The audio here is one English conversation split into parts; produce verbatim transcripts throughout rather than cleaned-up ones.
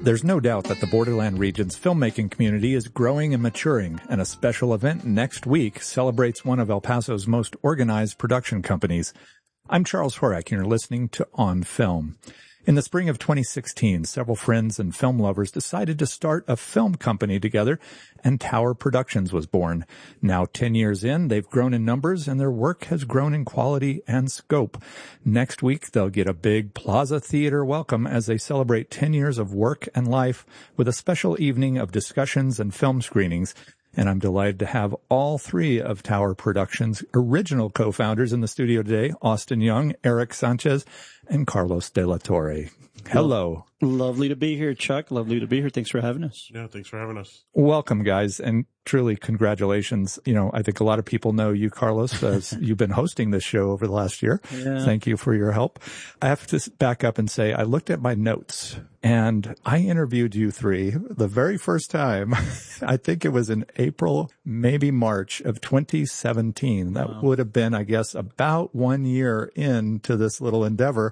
There's no doubt that the Borderland region's filmmaking community is growing and maturing, and a special event next week celebrates one of El Paso's most organized production companies. I'm Charles Horak, and you're listening to On Film. In the spring of twenty sixteen, several friends and film lovers decided to start a film company together, and Tower Productions was born. Now, ten years in, they've grown in numbers, and their work has grown in quality and scope. Next week, they'll get a big Plaza Theater welcome as they celebrate ten years of work and life with a special evening of discussions and film screenings. And I'm delighted to have all three of Tower Productions' original co-founders in the studio today, Austin Young, Eric Sanchez, and Carlos De La Torre. Hello. Lovely to be here, Chuck. Lovely to be here. Thanks for having us. Yeah, thanks for having us. Welcome, guys, and truly congratulations. You know, I think a lot of people know you, Carlos, as you've been hosting this show over the last year. Yeah. Thank you for your help. I have to back up and say I looked at my notes, and I interviewed you three the very first time. I think it was in April, maybe March of twenty seventeen. That wow. would have been, I guess, about one year into this little endeavor.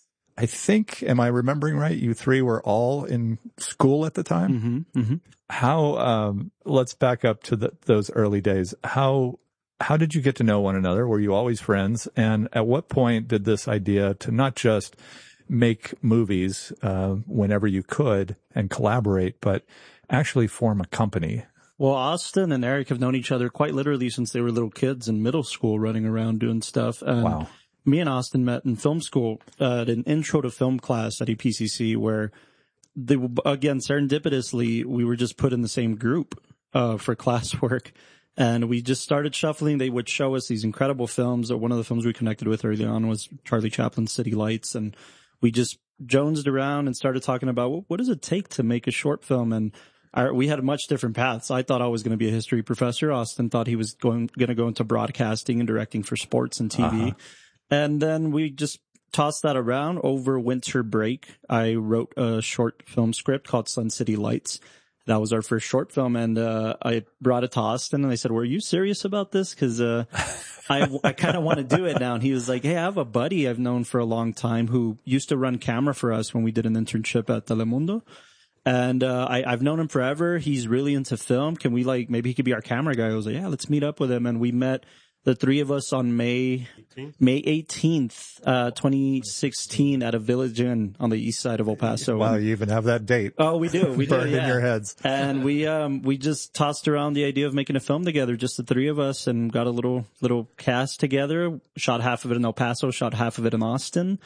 I think, am I remembering right? You three were all in school at the time? Mm-hmm, mm-hmm. How, um, let's back up to the, those early days. How, how did you get to know one another? Were you always friends? And at what point did this idea to not just make movies, uh, whenever you could and collaborate, but actually form a company? Well, Austin and Eric have known each other quite literally since they were little kids in middle school running around doing stuff. And wow. Me and Austin met in film school uh, at an intro to film class at E P C C where, they, again, serendipitously, we were just put in the same group uh, for classwork. And we just started shuffling. They would show us these incredible films. One of the films we connected with early on was Charlie Chaplin's City Lights. And we just jonesed around and started talking about, well, what does it take to make a short film? And our, we had much different paths. I thought I was going to be a history professor. Austin thought he was going, going to go into broadcasting and directing for sports and T V. Uh-huh. And then we just tossed that around over winter break. I wrote a short film script called Sun City Lights. That was our first short film. And, uh, I brought it to Austin and I said, were you serious about this? Cause, uh, I, I kind of want to do it now. And he was like, hey, I have a buddy I've known for a long time who used to run camera for us when we did an internship at Telemundo. And, uh, I, I've known him forever. He's really into film. Can we like, maybe he could be our camera guy? I was like, yeah, let's meet up with him. And we met the three of us on May May eighteenth, uh, twenty sixteen at a Village Inn on the east side of El Paso. Wow, you even have that date. Oh, we do. We do. Burned yeah. in your heads. And we um we just tossed around the idea of making a film together, just the three of us, and got a little little cast together. Shot half of it in El Paso, shot half of it in Austin.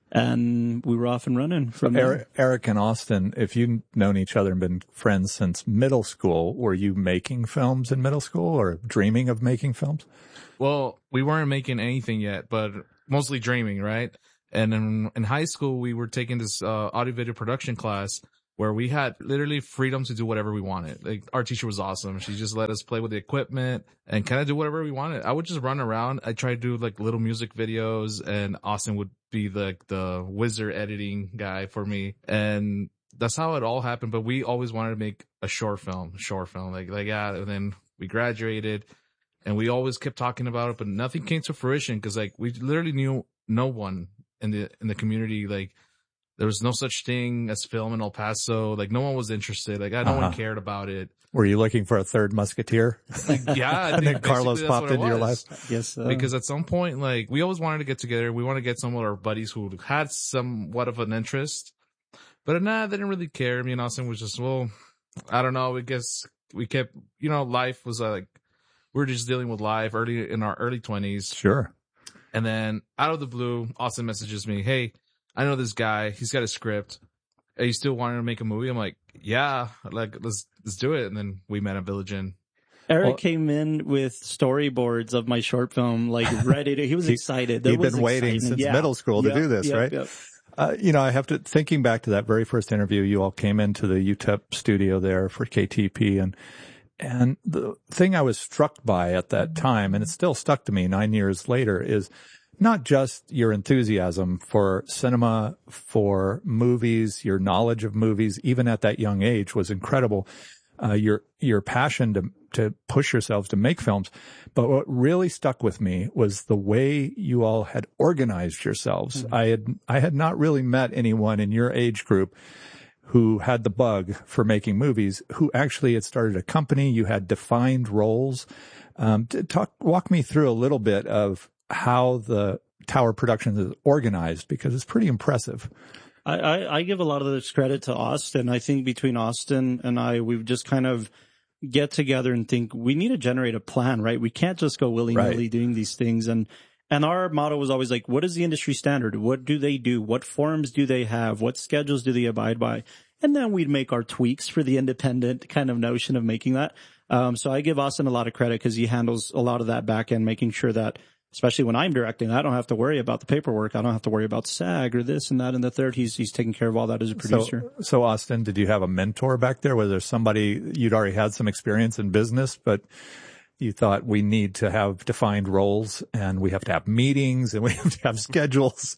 And we were off and running from Eric, there. Eric and Austin, if you've known each other and been friends since middle school, were you making films in middle school or dreaming of making films? Well, we weren't making anything yet, but mostly dreaming, right? And in, in high school, we were taking this uh, audio video production class where we had literally freedom to do whatever we wanted. Like, our teacher was awesome. She just let us play with the equipment and kind of do whatever we wanted. I would just run around. I tried to do like little music videos, and Austin would be the the wizard editing guy for me. And that's how it all happened. But we always wanted to make a short film, short film. Like, like yeah. And then we graduated. And we always kept talking about it, but nothing came to fruition because, like, we literally knew no one in the in the community. Like, there was no such thing as film in El Paso. Like, no one was interested. Like, no uh-huh. one cared about it. Were you looking for a third musketeer? Yeah. And then Carlos popped into your life? Yes. Uh, because at some point, like, we always wanted to get together. We wanted to get some of our buddies who had somewhat of an interest. But, nah, they didn't really care. Me and Austin was just, well, I don't know. I guess we kept, you know, life was uh, like, we were just dealing with life early in our early twenties. Sure. And then out of the blue, Austin messages me, hey, I know this guy. He's got a script. Are you still wanting to make a movie? I'm like, yeah, like, let's, let's do it. And then we met at Village Inn. Eric well, came in with storyboards of my short film, like ready to, he was he, excited. He'd been waiting excitement. since yeah. middle school yep, to do this, yep, right? Yep. Uh, you know, I have to, thinking back to that very first interview, you all came into the U T E P studio there for K T P, and And the thing I was struck by at that time, and it still stuck to me nine years later, is not just your enthusiasm for cinema, for movies, your knowledge of movies, even at that young age was incredible. Uh, your, your passion to, to push yourselves to make films. But what really stuck with me was the way you all had organized yourselves. Mm-hmm. I had, I had not really met anyone in your age group who had the bug for making movies, who actually had started a company. You had defined roles. Um, talk, walk me through a little bit of how the Tower Productions is organized, because it's pretty impressive. I, I, I give a lot of this credit to Austin. I think between Austin and I, we've just kind of get together and think we need to generate a plan, right? We can't just go willy-nilly right. doing these things. And, and our motto was always like, what is the industry standard? What do they do? What forms do they have? What schedules do they abide by? And then we'd make our tweaks for the independent kind of notion of making that. Um, so I give Austin a lot of credit because he handles a lot of that back end, making sure that, especially when I'm directing, I don't have to worry about the paperwork. I don't have to worry about SAG or this and that and the third. He's he's taking care of all that as a producer. So, so Austin, did you have a mentor back there? Was there somebody, you'd already had some experience in business, but you thought we need to have defined roles and we have to have meetings and we have to have schedules?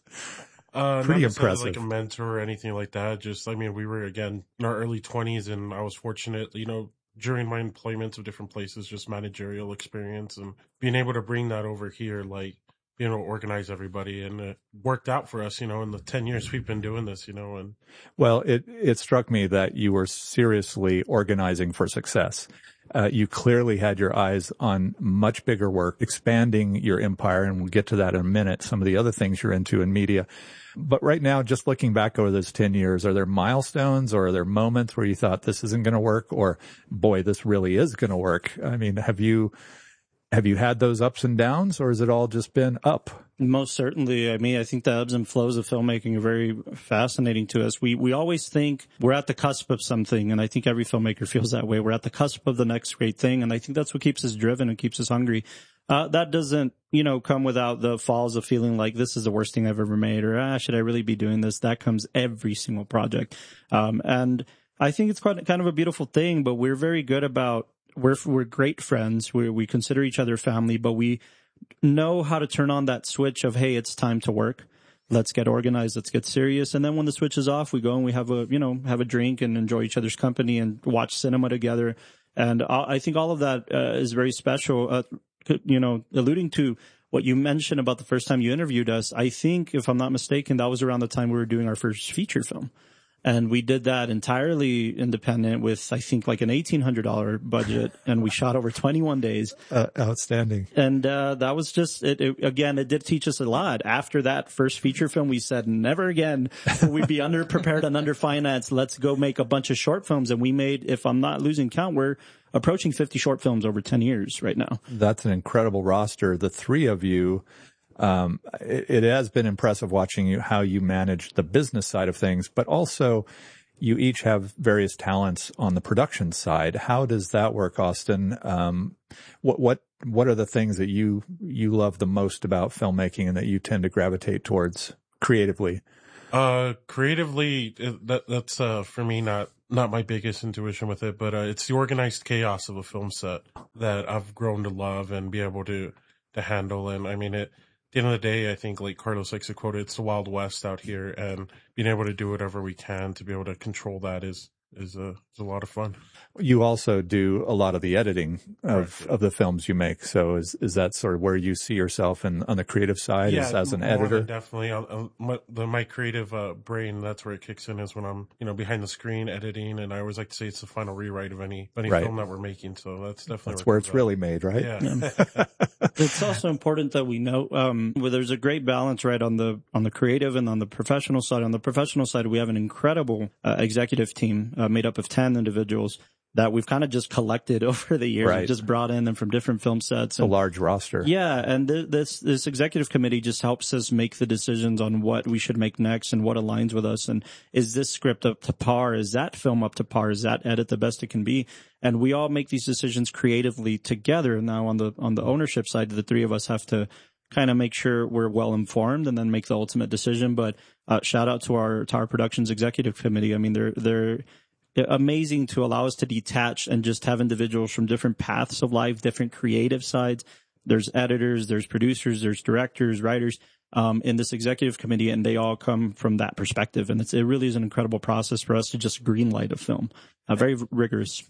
Uh, Pretty not impressive. Like a mentor or anything like that. Just, I mean, we were again in our early twenties, and I was fortunate, you know, during my employments of different places, just managerial experience and being able to bring that over here, like being able to organize everybody, and it worked out for us, you know, in the ten years we've been doing this, you know. And well, it it struck me that you were seriously organizing for success. Uh, you clearly had your eyes on much bigger work, expanding your empire, and we'll get to that in a minute, some of the other things you're into in media. But right now, just looking back over those ten years, are there milestones or are there moments where you thought this isn't going to work, or boy, this really is going to work? I mean, have you, have you had those ups and downs, or has it all just been up? Most certainly. I mean, I think the ebbs and flows of filmmaking are very fascinating to us. We, we always think we're at the cusp of something, and I think every filmmaker feels that way. We're at the cusp of the next great thing, and I think that's what keeps us driven and keeps us hungry. Uh, that doesn't, you know, come without the falls of feeling like this is the worst thing I've ever made, or, ah, should I really be doing this? That comes every single project. Um, and I think it's quite kind of a beautiful thing, but we're very good about, we're, we're great friends. We, we consider each other family, but we know how to turn on that switch of, hey, it's time to work. Let's get organized. Let's get serious. And then when the switch is off, we go and we have a, you know, have a drink and enjoy each other's company and watch cinema together. And I think all of that uh, is very special. Uh, you know, alluding to what you mentioned about the first time you interviewed us, I think, if I'm not mistaken, that was around the time we were doing our first feature film. And we did that entirely independent with, I think, like an eighteen hundred dollars budget, and we shot over twenty-one days. Uh, outstanding. And uh that was just, it, it, again, it did teach us a lot. After that first feature film, we said, never again will we be underprepared and underfinanced. Let's go make a bunch of short films. And we made, if I'm not losing count, we're approaching fifty short films over ten years right now. That's an incredible roster. The three of you, um, it, it has been impressive watching you, how you manage the business side of things, but also you each have various talents on the production side. How does that work, Austin? Um, what, what, what are the things that you, you love the most about filmmaking and that you tend to gravitate towards creatively? Uh, creatively, that, that's, uh, for me, not, not my biggest intuition with it, but, uh, it's the organized chaos of a film set that I've grown to love and be able to, to handle. And I mean, it, at the end of the day, I think, like Carlos likes to quote it, it's the Wild West out here, and being able to do whatever we can to be able to control that is, is a, is a lot of fun. You also do a lot of the editing of, right. of the films you make. So is, is that sort of where you see yourself in, on the creative side yeah, as, as an more editor? Than definitely. Uh, my, the, my creative, uh, brain, that's where it kicks in, is when I'm, you know, behind the screen editing. And I always like to say it's the final rewrite of any, any right. film that we're making. So that's definitely that's where, where it's really made, right? Yeah. yeah. It's also important that we know, um, where there's a great balance, right, on the, on the creative and on the professional side. On the professional side, we have an incredible, uh, executive team, uh, made up of ten individuals that we've kind of just collected over the years. Right. We've just brought in them from different film sets. And, a large roster. Yeah. And th- this, this executive committee just helps us make the decisions on what we should make next and what aligns with us. And is this script up to par? Is that film up to par? Is that edit the best it can be? And we all make these decisions creatively together. Now on the, on the ownership side, the three of us have to kind of make sure we're well informed and then make the ultimate decision. But, uh, shout out to our Tower Productions executive committee. I mean, they're, they're, amazing to allow us to detach and just have individuals from different paths of life, different creative sides. There's editors, there's producers, there's directors, writers, um, in this executive committee, and they all come from that perspective. And it's, it really is an incredible process for us to just greenlight a film. Uh, very rigorous.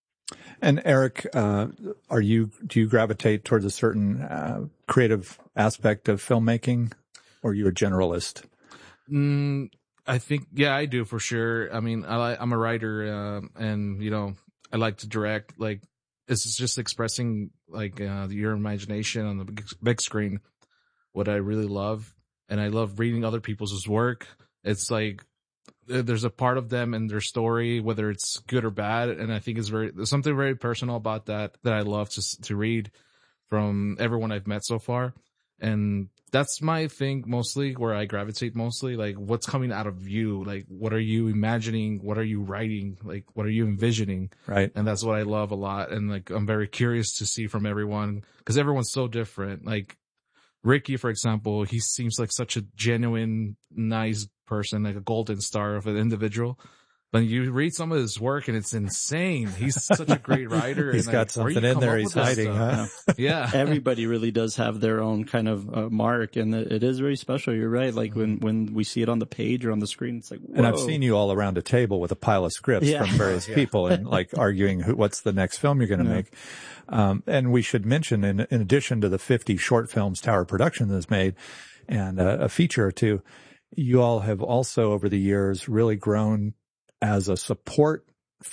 And Eric, uh, are you, do you gravitate towards a certain, uh, creative aspect of filmmaking, or are you a generalist? Mm, I think, yeah, I do for sure. I mean, I like, I'm a writer, uh, and you know, I like to direct. Like, it's just expressing like uh, your imagination on the big, big screen. What I really love, and I love reading other people's work. It's like there's a part of them and their story, whether it's good or bad, and I think it's very there's something very personal about that that I love to to read from everyone I've met so far. And that's my thing mostly, where I gravitate mostly, like what's coming out of you, like what are you imagining, what are you writing, like what are you envisioning, right? And that's what I love a lot, and like I'm very curious to see from everyone, because everyone's so different. Like Ricky, for example, he seems like such a genuine, nice person, like a golden star of an individual. But you read some of his work and it's insane. He's such a great writer. He's and got like, something in there he's hiding, huh? Yeah. Everybody really does have their own kind of uh, mark, and it, it is very special. You're right. Like when, when we see it on the page or on the screen, it's like, whoa. And I've seen you all around a table with a pile of scripts yeah. from various yeah. people and like arguing who, what's the next film you're going to yeah. make. Um, and we should mention, in, in addition to the fifty short films Tower Productions has made and uh, a feature or two, you all have also over the years really grown as a support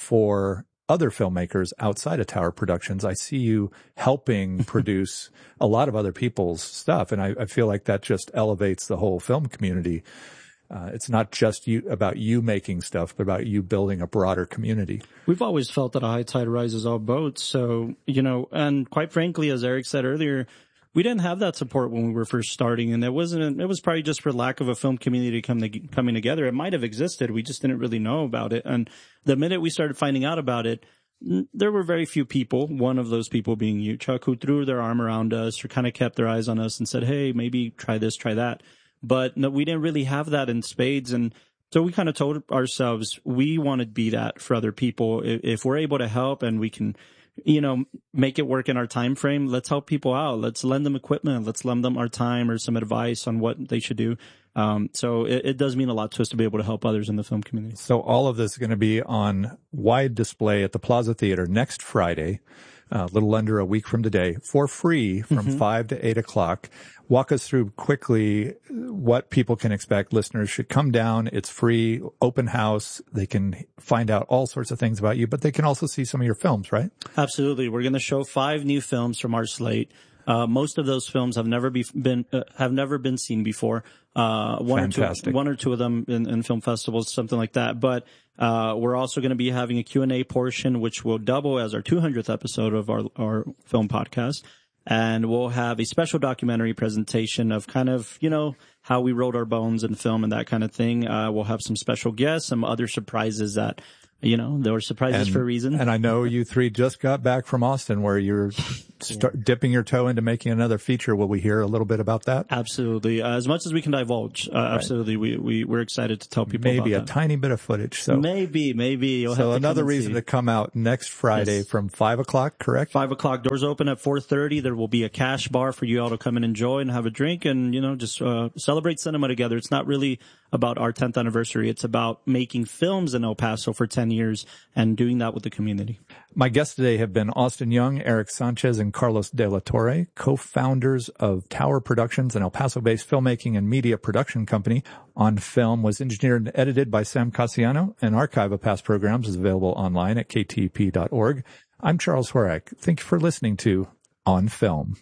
for other filmmakers outside of Tower Productions. I see you helping produce a lot of other people's stuff, and I, I feel like that just elevates the whole film community. Uh, it's not just you about you making stuff, but about you building a broader community. We've always felt that a high tide rises all boats. So, you know, and quite frankly, as Eric said earlier, we didn't have that support when we were first starting, and it wasn't, it was probably just for lack of a film community come to, coming together. It might have existed. We just didn't really know about it. And the minute we started finding out about it, there were very few people, one of those people being you, Chuck, who threw their arm around us or kind of kept their eyes on us and said, hey, maybe try this, try that. But no, we didn't really have that in spades. And so we kind of told ourselves we want to be that for other people. If, if we're able to help and we can, you know, make it work in our time frame, let's help people out. Let's lend them equipment. Let's lend them our time or some advice on what they should do. Um, so it, it does mean a lot to us to be able to help others in the film community. So all of this is going to be on wide display at the Plaza Theater next Friday, a uh, little under a week from today, for free from mm-hmm. five to eight o'clock. Walk us through quickly what people can expect. Listeners should come down. It's free, open house. They can find out all sorts of things about you, but they can also see some of your films, right? Absolutely. We're going to show five new films from our slate. Uh, most of those films have never be, been uh, have never been seen before. Uh, one Fantastic. or two, one or two of them in, in film festivals, something like that. But uh, we're also going to be having a Q and A portion, which will double as our two hundredth episode of our our film podcast. And we'll have a special documentary presentation of kind of, you know, how we wrote our bones in film and that kind of thing. Uh, we'll have some special guests, some other surprises that, you know, there were surprises and, for a reason. And I know you three just got back from Austin where you're start yeah. dipping your toe into making another feature. Will we hear a little bit about that? Absolutely. Uh, as much as we can divulge. Uh, right. Absolutely. We, we, we're excited to tell people maybe about a that. tiny bit of footage. So maybe, maybe. You'll so have to another come reason see. to come out next Friday yes. from five o'clock, correct? Five o'clock. Doors open at four thirty. There will be a cash bar for you all to come and enjoy and have a drink and, you know, just, uh, celebrate cinema together. It's not really about our tenth anniversary. It's about making films in El Paso for ten years and doing that with the community. My guests today have been Austin Young, Eric Sanchez, and Carlos De La Torre, co-founders of Tower Productions, an El Paso-based filmmaking and media production company. On Film was engineered and edited by Sam Casiano. An archive of past programs is available online at k t p dot org. I'm Charles Horak. Thank you for listening to On Film.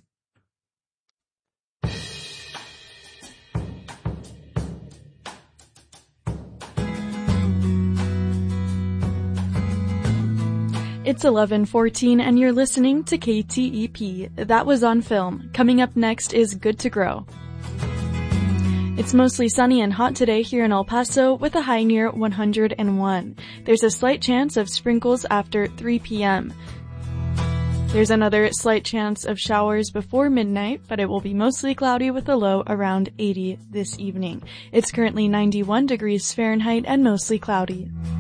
It's eleven fourteen and you're listening to K T E P. That was On Film. Coming up next is Good to Grow. It's mostly sunny and hot today here in El Paso with a high near one hundred one. There's a slight chance of sprinkles after three p.m. There's another slight chance of showers before midnight, but it will be mostly cloudy with a low around eighty this evening. It's currently ninety-one degrees Fahrenheit and mostly cloudy.